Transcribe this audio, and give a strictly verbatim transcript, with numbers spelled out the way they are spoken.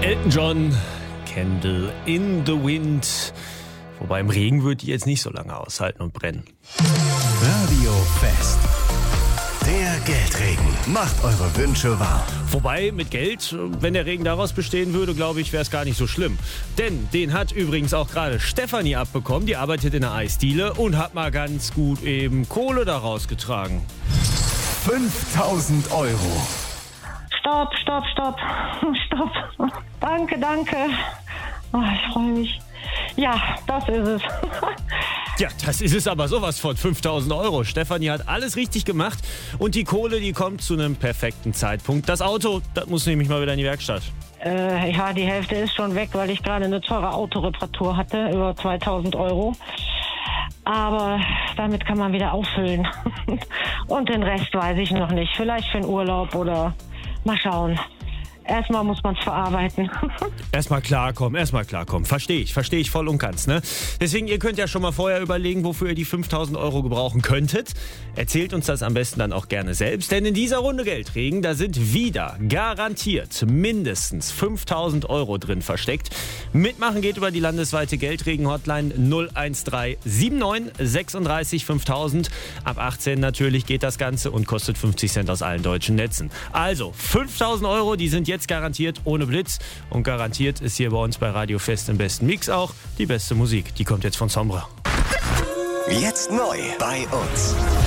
Elton John, Candle in the Wind. Wobei im Regen wird die jetzt nicht so lange aushalten und brennen. Radio Fest. Der Geldregen macht eure Wünsche wahr. Wobei mit Geld, wenn der Regen daraus bestehen würde, glaube ich, wäre es gar nicht so schlimm. Denn den hat übrigens auch gerade Stefanie abbekommen. Die arbeitet in der Eisdiele und hat mal ganz gut eben Kohle daraus getragen. fünftausend Euro. Stopp, stopp, stopp, stopp. Danke, danke. Oh, ich freue mich. Ja, das ist es. Ja, das ist es aber sowas von fünftausend Euro. Stefanie hat alles richtig gemacht und die Kohle, die kommt zu einem perfekten Zeitpunkt. Das Auto, das muss nämlich mal wieder in die Werkstatt. Äh, ja, die Hälfte ist schon weg, weil ich gerade eine teure Autoreparatur hatte, über zweitausend Euro. Aber damit kann man wieder auffüllen. Und den Rest weiß ich noch nicht. Vielleicht für den Urlaub oder mal schauen. Erstmal muss man es verarbeiten. Erstmal klarkommen, erstmal klarkommen. Verstehe ich, verstehe ich voll und ganz, ne? Deswegen, ihr könnt ja schon mal vorher überlegen, wofür ihr die fünftausend Euro gebrauchen könntet. Erzählt uns das am besten dann auch gerne selbst, denn in dieser Runde Geldregen, da sind wieder garantiert mindestens fünftausend Euro drin versteckt. Mitmachen geht über die landesweite Geldregen-Hotline null eins drei sieben neun sechsunddreißig fünftausend. Ab achtzehn natürlich geht das Ganze und kostet fünfzig Cent aus allen deutschen Netzen. Also, fünftausend Euro, die sind jetzt Jetzt garantiert ohne Blitz. Und garantiert ist hier bei uns bei Radio Fest im besten Mix auch die beste Musik. Die kommt jetzt von Sombra. Jetzt neu bei uns.